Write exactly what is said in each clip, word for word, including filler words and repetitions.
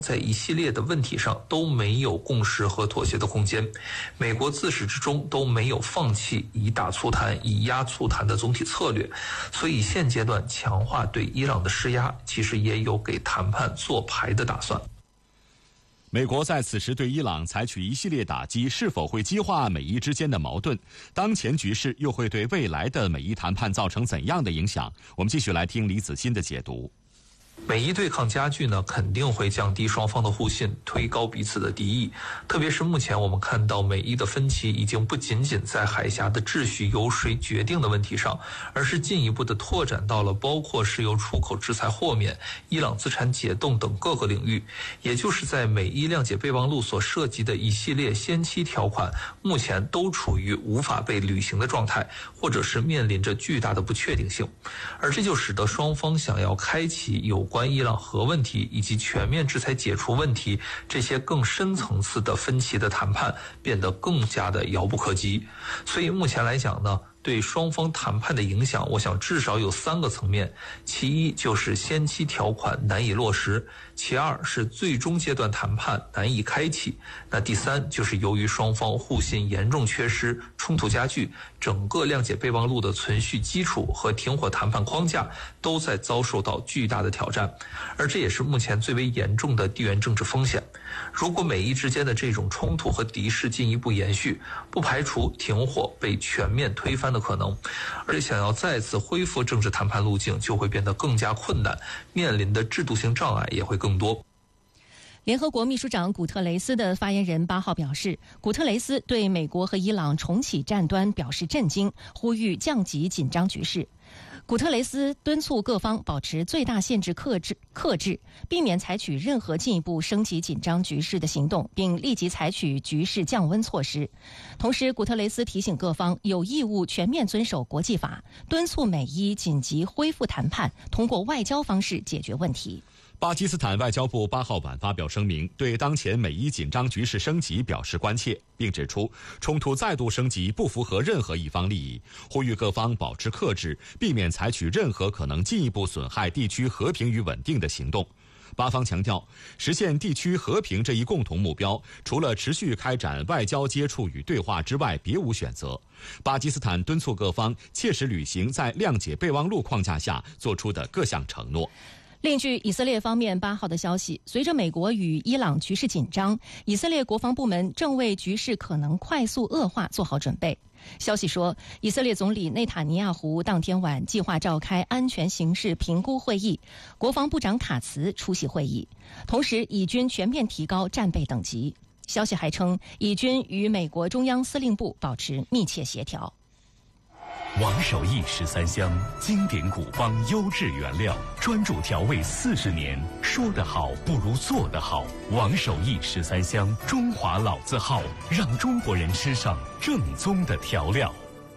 在一系列的问题上都没有共识和妥协的空间，美国自始至终都没有放弃以打促谈、以压促谈的总体策略，所以现阶段强化对伊朗的施压，其实也有给谈判做牌的打算。 美国在此时对伊朗采取一系列打击，是否会激化美伊之间的矛盾？当前局势又会对未来的美伊谈判造成怎样的影响？我们继续来听李子欣的解读。 美伊对抗加剧呢，肯定会降低双方的互信，推高彼此的敌意。特别是目前我们看到美伊的分歧已经不仅仅在海峡的秩序由谁决定的问题上，而是进一步的拓展到了包括石油出口制裁豁免、伊朗资产解冻等各个领域。也就是在美伊谅解备忘录所涉及的一系列先期条款，目前都处于无法被履行的状态，或者是面临着巨大的不确定性。而这就使得双方想要开启有关伊朗核问题以及全面制裁解除问题这些更深层次的分歧的谈判变得更加的遥不可及。所以目前来讲呢，对双方谈判的影响，我想至少有三个层面。其一就是先期条款难以落实，其二是最终阶段谈判难以开启，那第三就是由于双方互信严重缺失，冲突加剧，整个谅解备忘录的存续基础和停火谈判框架都在遭受到巨大的挑战，而这也是目前最为严重的地缘政治风险。如果美伊之间的这种冲突和敌视进一步延续，不排除停火被全面推翻的可能，而且想要再次恢复政治谈判路径就会变得更加困难，面临的制度性障碍也会更多。 联合国秘书长古特雷斯的发言人八号表示，古特雷斯对美国和伊朗重启战端表示震惊，呼吁降级紧张局势。古特雷斯敦促各方保持最大限制克制，克制，避免采取任何进一步升级紧张局势的行动，并立即采取局势降温措施。同时，古特雷斯提醒各方有义务全面遵守国际法，敦促美伊紧急恢复谈判，通过外交方式解决问题。 巴基斯坦外交部八号晚发表声明，对当前美伊紧张局势升级表示关切，并指出冲突再度升级不符合任何一方利益，呼吁各方保持克制，避免采取任何可能进一步损害地区和平与稳定的行动。巴方强调，实现地区和平这一共同目标，除了持续开展外交接触与对话之外，别无选择。巴基斯坦敦促各方切实履行在谅解备忘录框架下做出的各项承诺。 另据以色列方面八号的消息，随着美国与伊朗局势紧张，以色列国防部门正为局势可能快速恶化做好准备。消息说，以色列总理内塔尼亚胡当天晚计划召开安全形势评估会议，国防部长卡茨出席会议，同时以军全面提高战备等级。消息还称，以军与美国中央司令部保持密切协调。 王守义十三香，经典古方优质原料，专注调味四十年。说得好不如做得好。王守义十三香，中华老字号，让中国人吃上正宗的调料。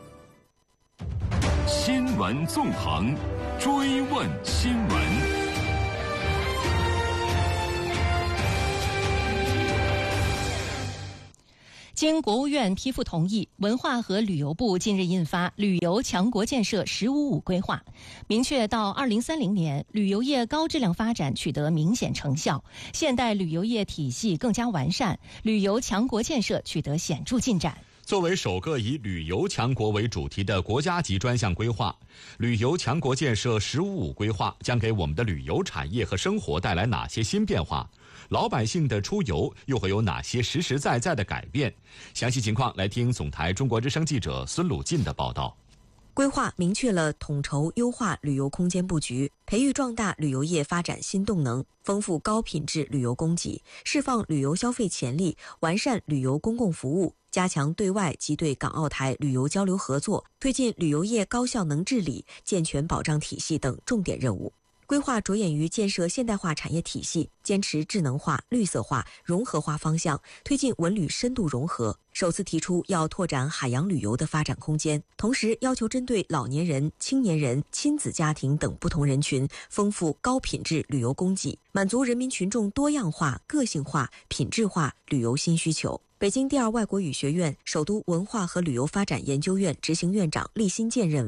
新闻纵横，追问新闻。 经国务院批复同意，文化和旅游部近日印发《旅游强国建设“十五五”规划》，明确到二零三零年，旅游业高质量发展取得明显成效，现代旅游业体系更加完善，旅游强国建设取得显著进展。 作为首个以旅游强国为主题的国家级专项规划，旅游强国建设“十五五”规划将给我们的旅游产业和生活带来哪些新变化？老百姓的出游又会有哪些实实在在的改变？详细情况来听总台中国之声记者孙鲁进的报道。 规划明确了统筹优化旅游空间布局，培育壮大旅游业发展新动能，丰富高品质旅游供给，释放旅游消费潜力，完善旅游公共服务，加强对外及对港澳台旅游交流合作，推进旅游业高效能治理、健全保障体系等重点任务。规划着眼于建设现代化产业体系，坚持智能化、绿色化、融合化方向，推进文旅深度融合。首次提出要拓展海洋旅游的发展空间，同时要求针对老年人、青年人、亲子家庭等不同人群，丰富高品质旅游供给，满足人民群众多样化、个性化、品质化旅游新需求。北京第二外国语学院首都文化和旅游发展研究院执行院长厉新建认为，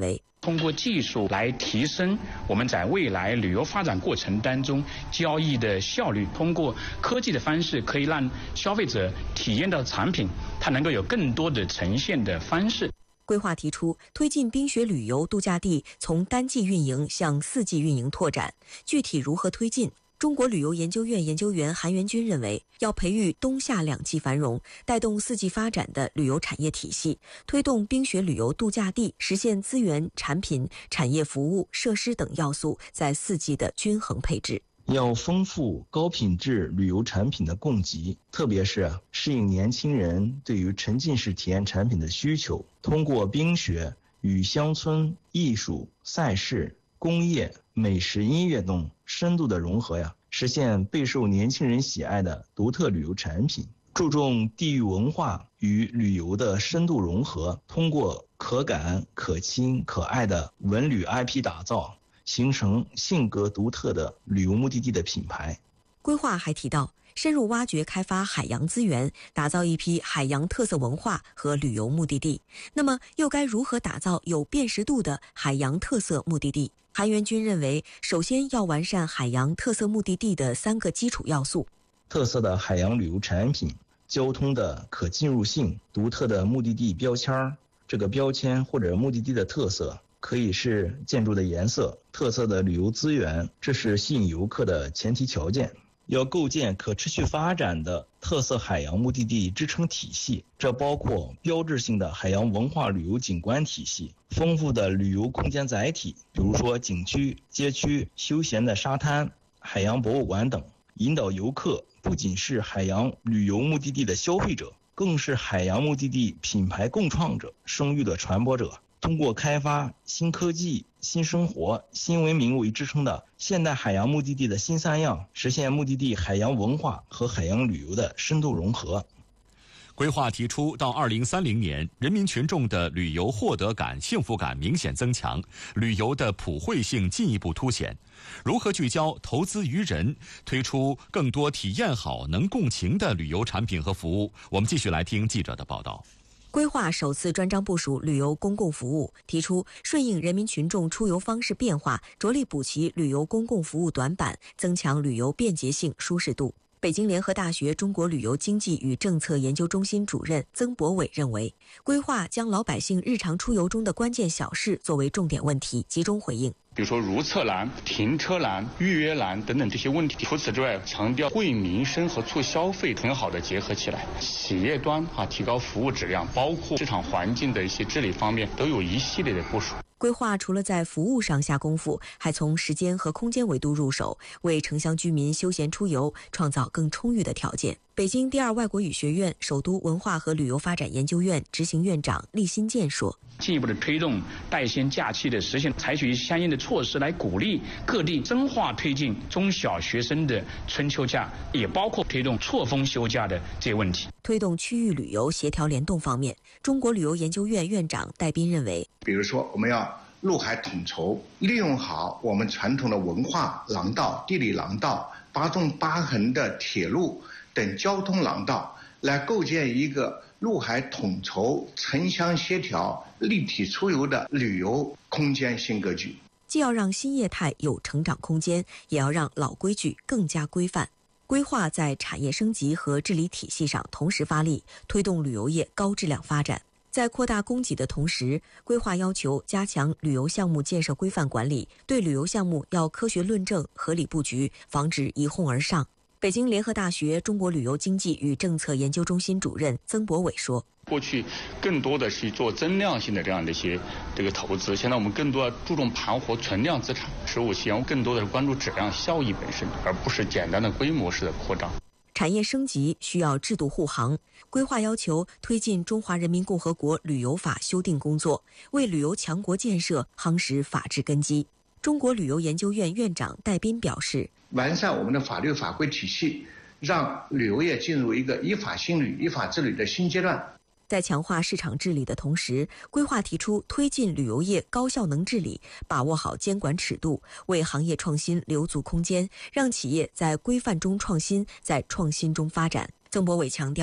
通过技术来提升我们在未来旅游发展过程当中交易的效率，通过科技的方式可以让消费者体验到产品，它能够有更多的呈现的方式。 规划提出推进冰雪旅游度假地从单季运营向四季运营拓展，具体如何推进？中国旅游研究院研究员韩元军认为，要培育冬夏两季繁荣、带动四季发展的旅游产业体系，推动冰雪旅游度假地实现资源、产品、产业服务、设施等要素在四季的均衡配置。 要丰富高品质旅游产品的供给，特别是适应年轻人对于沉浸式体验产品的需求，通过冰雪与乡村、艺术、赛事、工业、美食、音乐等深度的融合呀，实现备受年轻人喜爱的独特旅游产品。注重地域文化与旅游的深度融合，通过可感、可亲、可爱的文旅 I P 打造，形成性格独特的旅游目的地的品牌。 规划还提到，深入挖掘开发海洋资源，打造一批海洋特色文化和旅游目的地。那么，又该如何打造有辨识度的海洋特色目的地？韩元军认为，首先要完善海洋特色目的地的三个基础要素： 特色的海洋旅游产品、交通的可进入性、独特的目的地标签。这个标签或者目的地的特色可以是建筑的颜色、特色的旅游资源，这是吸引游客的前提条件。要构建可持续发展的特色海洋目的地支撑体系，这包括标志性的海洋文化旅游景观体系、丰富的旅游空间载体，比如说景区、街区、休闲的沙滩、海洋博物馆等，引导游客不仅是海洋旅游目的地的消费者，更是海洋目的地品牌共创者、声誉的传播者。通过开发新科技、新生活、新文明为支撑的现代海洋目的地的新三样，实现目的地海洋文化和海洋旅游的深度融合。 规划提出，到二零三零年，人民群众的旅游获得感、幸福感明显增强，旅游的普惠性进一步凸显。如何聚焦投资于人，推出更多体验好、能共情的旅游产品和服务？我们继续来听记者的报道。 规划首次专章部署旅游公共服务，提出顺应人民群众出游方式变化，着力补齐旅游公共服务短板，增强旅游便捷性、舒适度。北京联合大学中国旅游经济与政策研究中心主任曾博伟认为，规划将老百姓日常出游中的关键小事作为重点问题，集中回应。 比如说如厕难、停车难、预约难等等这些问题。除此之外，强调惠民生和促消费很好的结合起来，企业端啊提高服务质量，包括市场环境的一些治理方面都有一系列的部署。 规划除了在服务上下功夫，还从时间和空间维度入手，为城乡居民休闲出游创造更充裕的条件。北京第二外国语学院首都文化和旅游发展研究院执行院长厉新建说， 进一步的推动带薪假期的实现，采取相应的措施来鼓励各地深化推进中小学生的春秋假，也包括推动错峰休假的这些问题。 推动区域旅游协调联动方面，中国旅游研究院院长戴斌认为， 比如说我们要陆海统筹，利用好我们传统的文化廊道、地理廊道、八纵八横的铁路等交通廊道，来构建一个陆海统筹、城乡协调、立体出游的旅游空间新格局。 既要让新业态有成长空间，也要让老规矩更加规范。规划在产业升级和治理体系上同时发力，推动旅游业高质量发展。在扩大供给的同时，规划要求加强旅游项目建设规范管理，对旅游项目要科学论证、合理布局，防止一哄而上。北京联合大学中国旅游经济与政策研究中心主任曾博伟说， 过去更多的是做增量性的这样的一些这个投资，现在我们更多要注重盘活存量资产，十五期更多的是关注质量效益本身，而不是简单的规模式的扩张。 产业升级需要制度护航，规划要求推进中华人民共和国旅游法修订工作，为旅游强国建设夯实法治根基。中国旅游研究院院长戴斌表示， 完善我们的法律法规体系，让旅游业进入一个依法兴旅、依法治理的新阶段。 在强化市场治理的同时，规划提出推进旅游业高效能治理，把握好监管尺度，为行业创新留足空间，让企业在规范中创新，在创新中发展。曾博伟强调，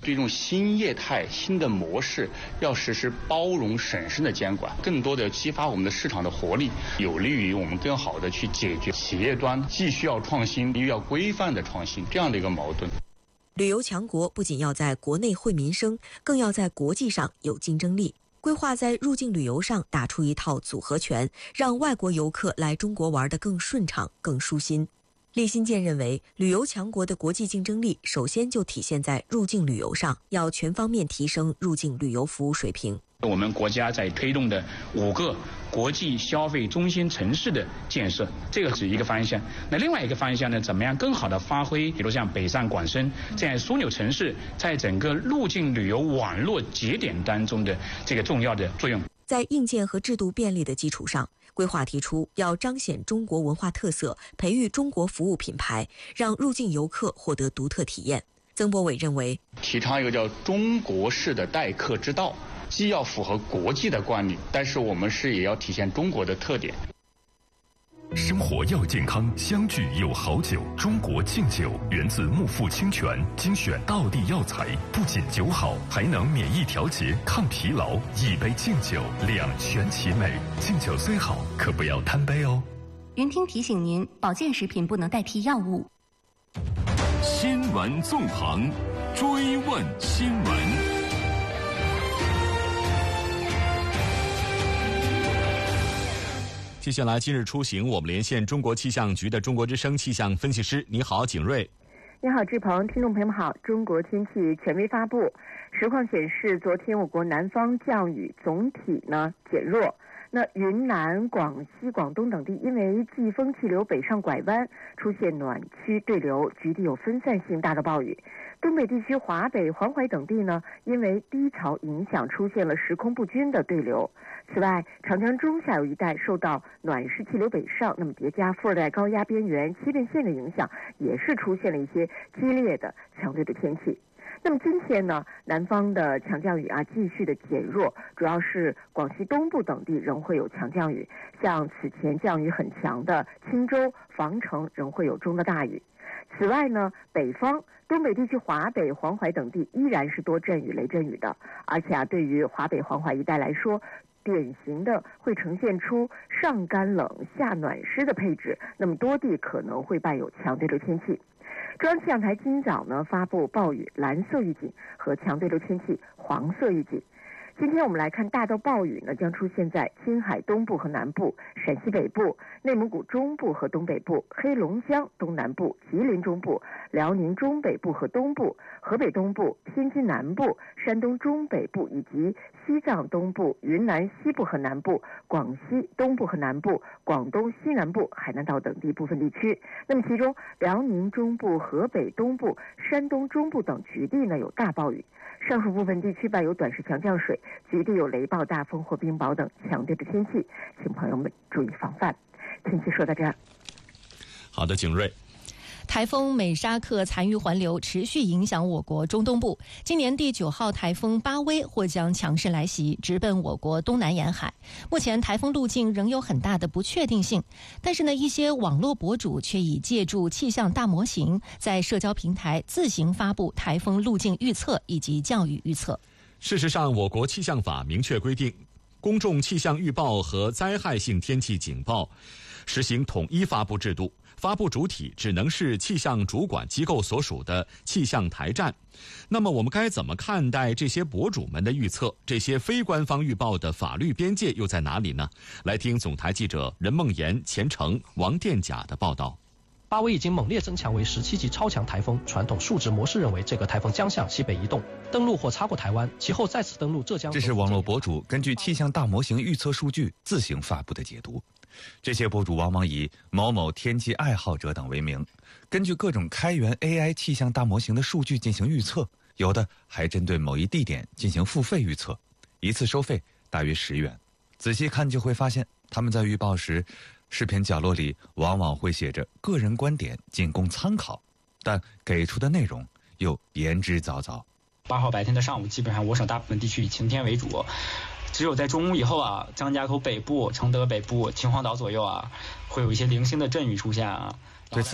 对这种新业态、新的模式，要实施包容审慎的监管，更多的激发我们的市场的活力，有利于我们更好的去解决企业端既需要创新又要规范的创新这样的一个矛盾。 旅游强国不仅要在国内惠民生，更要在国际上有竞争力。规划在入境旅游上打出一套组合拳，让外国游客来中国玩得更顺畅、更舒心。厉新建认为，旅游强国的国际竞争力首先就体现在入境旅游上，要全方面提升入境旅游服务水平。 我们国家在推动的五个国际消费中心城市的建设，这个是一个方向。那另外一个方向呢，怎么样更好的发挥，比如像北上广深这样枢纽城市在整个入境旅游网络节点当中的这个重要的作用。 在硬件和制度便利的基础上，规划提出要彰显中国文化特色，培育中国服务品牌，让入境游客获得独特体验。曾国伟认为， 提倡一个叫中国式的待客之道，既要符合国际的惯例，但是我们是也要体现中国的特点。 生活要健康，相聚有好酒。中国敬酒源自木富清泉，精选道地药材，不仅酒好，还能免疫调节、抗疲劳。一杯敬酒，两全其美。敬酒虽好，可不要贪杯哦。 云听提醒您，保健食品不能代替药物。 新闻纵横，追问新闻。 接下来，今日出行，我们连线中国气象局的中国之声气象分析师。你好，景瑞。 你好，志鹏，听众朋友们好。中国天气权威发布，实况显示，昨天我国南方降雨总体呢减弱。那云南、广西、广东等地因为季风气流北上拐弯，出现暖区对流，局地有分散性大到暴雨。东北地区华北、黄淮等地呢，因为低潮影响，出现了时空不均的对流。此外，长江中下游一带受到暖湿气流北上，那么叠加副热带高压边缘西边线的影响，也是出现了一些激烈的强对的天气。那么今天呢，南方的强降雨啊继续的减弱，主要是广西东部等地仍会有强降雨，像此前降雨很强的钦州、防城仍会有中的大雨。此外呢，北方东北地区华北、黄淮等地依然是多阵雨、雷阵雨的，而且啊，对于华北、黄淮一带来说，典型的会呈现出上干冷、下暖湿的配置，那么多地可能会伴有强对流天气。中央气象台今早呢发布暴雨蓝色预警和强对流天气黄色预警。今天我们来看，大到暴雨呢将出现在青海东部和南部、陕西北部、内蒙古中部和东北部、黑龙江东南部、吉林中部、辽宁中北部和东部、河北东部、天津南部、山东中北部以及西藏东部、云南西部和南部、广西东部和南部、广东西南部、海南岛等地部分地区。那么其中辽宁中部、河北东部、山东中部等局地呢有大暴雨，上述部分地区伴有短时强降水，局地有雷暴、大风或冰雹等强烈的天气，请朋友们注意防范。天气说到这儿。 好的，景瑞。 台风美沙克残余环流持续影响我国中东部，今年第九号台风巴威或将强势来袭，直奔我国东南沿海。目前台风路径仍有很大的不确定性，但是呢，一些网络博主却已借助气象大模型，在社交平台自行发布台风路径预测以及降雨预测。 事实上，我国气象法明确规定，公众气象预报和灾害性天气警报实行统一发布制度。发布主体只能是气象主管机构所属的气象台站。那么我们该怎么看待这些博主们的预测？这些非官方预报的法律边界又在哪里呢？来听总台记者任梦妍、钱成、王殿甲的报道。 巴威已经猛烈增强为十七级超强台风，传统数值模式认为这个台风将向西北移动，登陆或擦过台湾，其后再次登陆浙江。 这是网络博主根据气象大模型预测数据自行发布的解读。这些博主往往以某某天气爱好者等为名，根据各种开源 A I 气象大模型的数据进行预测，有的还针对某一地点进行付费预测，一次收费大约十元。仔细看就会发现，他们在预报时，视频角落里往往会写着个人观点仅供参考，但给出的内容又言之凿凿。 八号白天的上午，基本上我省大部分地区以晴天为主，只有在中午以后啊，张家口北部、承德北部、秦皇岛左右啊，会有一些零星的阵雨出现啊。 对此，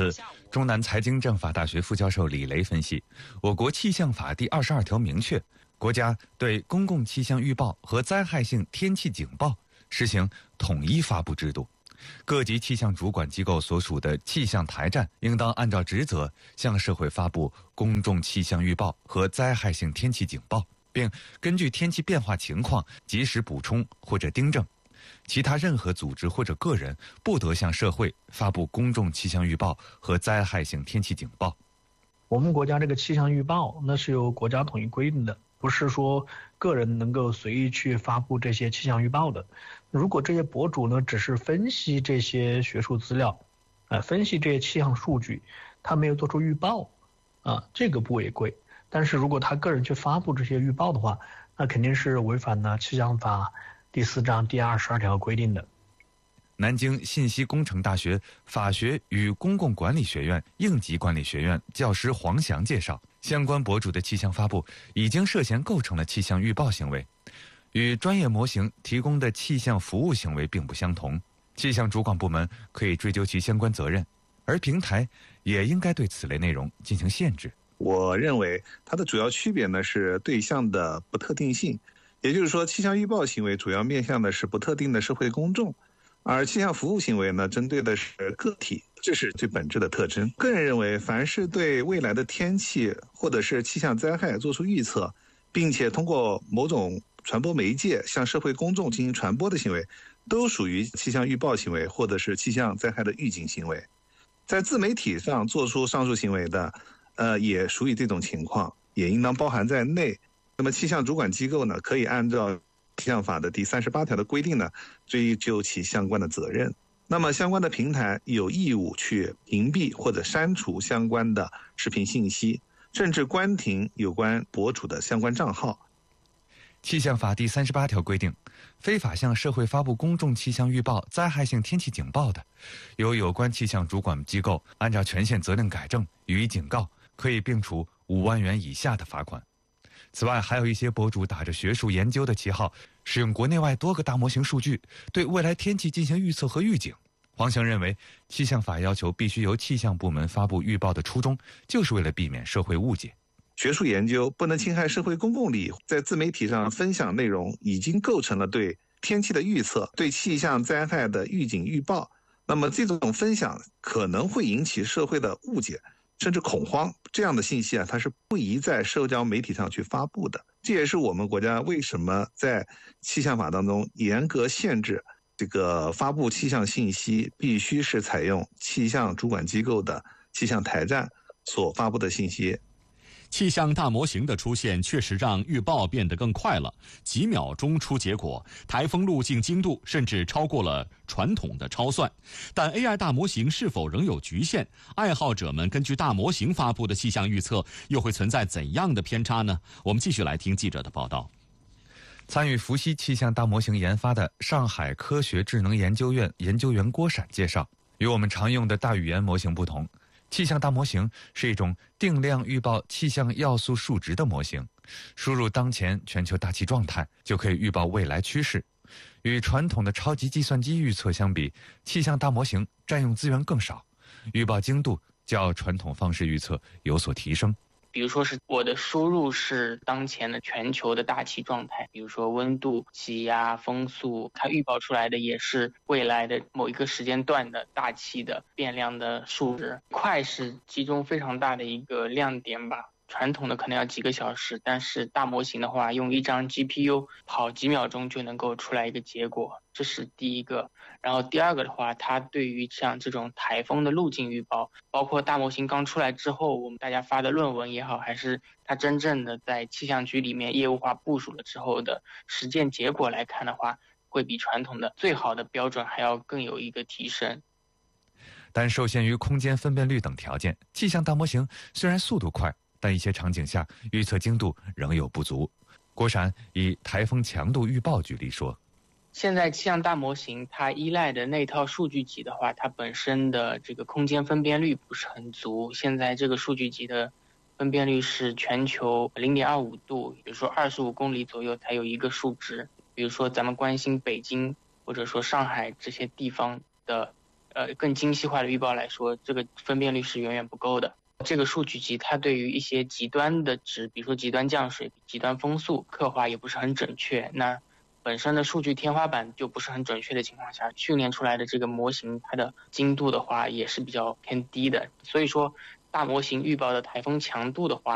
中南财经政法大学副教授李雷分析，我国气象法第二十二条明确，国家对公共气象预报和灾害性天气警报实行统一发布制度。各级气象主管机构所属的气象台站应当按照职责向社会发布公众气象预报和灾害性天气警报，并根据天气变化情况及时补充或者订正。其他任何组织或者个人不得向社会发布公众气象预报和灾害性天气警报。 我们国家这个气象预报那是由国家统一规定的，不是说个人能够随意去发布这些气象预报的。如果这些博主呢只是分析这些学术资料，呃，分析这些气象数据，他没有做出预报，啊，这个不违规。但是如果他个人去发布这些预报的话，那肯定是违反了气象法第四章第二十二条规定的。 南京信息工程大学法学与公共管理学院应急管理学院教师黄翔介绍，相关博主的气象发布已经涉嫌构成了气象预报行为，与专业模型提供的气象服务行为并不相同。气象主管部门可以追究其相关责任，而平台也应该对此类内容进行限制。 我认为它的主要区别呢是对象的不特定性，也就是说，气象预报行为主要面向的是不特定的社会公众，而气象服务行为呢，针对的是个体，这是最本质的特征。个人认为，凡是对未来的天气或者是气象灾害做出预测，并且通过某种传播媒介向社会公众进行传播的行为，都属于气象预报行为或者是气象灾害的预警行为。在自媒体上做出上述行为的，呃，也属于这种情况，也应当包含在内。那么气象主管机构呢，可以按照气象法的第三十八条的规定呢，追究其相关的责任。那么相关的平台有义务去屏蔽或者删除相关的视频信息，甚至关停有关博主的相关账号。 气象法第三十八条规定，非法向社会发布公众气象预报、灾害性天气警报的，由有关气象主管机构按照权限责令改正，予以警告，可以并处五万元以下的罚款。此外，还有一些博主打着学术研究的旗号，使用国内外多个大模型数据，对未来天气进行预测和预警。黄翔认为，气象法要求必须由气象部门发布预报的初衷，就是为了避免社会误解。 学术研究不能侵害社会公共利益，在自媒体上分享内容已经构成了对天气的预测、对气象灾害的预警预报。那么这种分享可能会引起社会的误解，甚至恐慌。这样的信息啊，它是不宜在社交媒体上去发布的。这也是我们国家为什么在气象法当中严格限制这个发布气象信息必须是采用气象主管机构的气象台站所发布的信息。 气象大模型的出现确实让预报变得更快了，几秒钟出结果，台风路径精度甚至超过了传统的超算。但 A I 大模型是否仍有局限？爱好者们根据大模型发布的气象预测又会存在怎样的偏差呢？我们继续来听记者的报道。 参与伏羲气象大模型研发的上海科学智能研究院研究员郭闪介绍，与我们常用的大语言模型不同，气象大模型是一种定量预报气象要素数值的模型，输入当前全球大气状态就可以预报未来趋势。与传统的超级计算机预测相比，气象大模型占用资源更少，预报精度较传统方式预测有所提升。 比如说是我的输入是当前的全球的大气状态，比如说温度、气压、风速，它预报出来的也是未来的某一个时间段的大气的变量的数值。快是其中非常大的一个亮点吧。传统的可能要几个小时，但是大模型的话，用一张 G P U 跑几秒钟就能够出来一个结果，这是第一个。然后第二个的话，它对于像这种台风的路径预报，包括大模型刚出来之后，我们大家发的论文也好，还是它真正的在气象局里面业务化部署了之后的实践结果来看的话，会比传统的最好的标准还要更有一个提升。 但受限于空间分辨率等条件，气象大模型虽然速度快，但一些场景下预测精度仍有不足。郭闪以台风强度预报举例说， 现在气象大模型它依赖的那套数据集的话，它本身的这个空间分辨率不是很足。现在这个数据集的分辨率是全球 零点二五度，比如说二十五公里左右才有一个数值。比如说咱们关心北京或者说上海这些地方的呃更精细化的预报来说，这个分辨率是远远不够的。这个数据集它对于一些极端的值，比如说极端降水、极端风速刻画也不是很准确，那本身的数据天花板就不是很准确的情况下，训练出来的这个模型它的精度的话也是比较偏低的。所以说大模型预报的台风强度的话